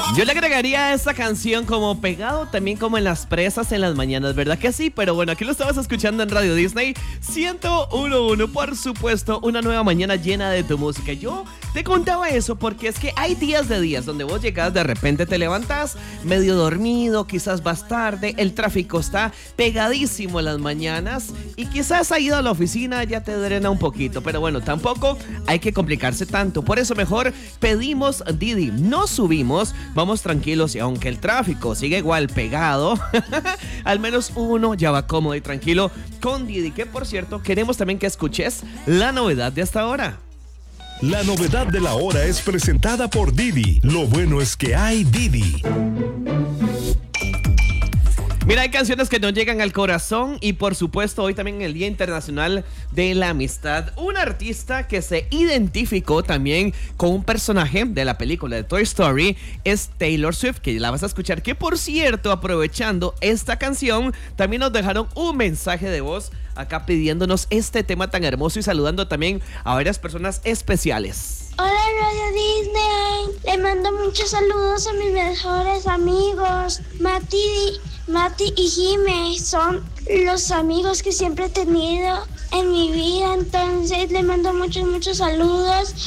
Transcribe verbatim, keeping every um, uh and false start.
Yo le agregaría a esta canción como pegado también como en las presas en las mañanas, ¿verdad que sí? Pero bueno, aquí lo estabas escuchando en Radio Disney ciento uno punto uno, por supuesto, una nueva mañana llena de tu música. Yo te contaba eso porque es que hay días de días donde vos llegas, de repente te levantas medio dormido, quizás vas tarde, el tráfico está pegadísimo en las mañanas y quizás has ido a la oficina, ya te drena un poquito, pero bueno, tampoco hay que complicarse tanto. Por eso mejor pedimos Didi, nos subimos, vamos tranquilos y aunque el tráfico sigue igual pegado, al menos uno ya va cómodo y tranquilo con Didi, que por cierto queremos también que escuches la novedad de hasta ahora. La novedad de la hora es presentada por Didi. Lo bueno es que hay Didi. Mira, hay canciones que nos llegan al corazón y por supuesto hoy también el Día Internacional de la Amistad. Un artista que se identificó también con un personaje de la película de Toy Story es Taylor Swift, que la vas a escuchar, que por cierto, aprovechando esta canción, también nos dejaron un mensaje de voz acá pidiéndonos este tema tan hermoso y saludando también a varias personas especiales. Hola Radio Disney, le mando muchos saludos a mis mejores amigos, Mati, Mati y Jime, son los amigos que siempre he tenido en mi vida, entonces le mando muchos, muchos saludos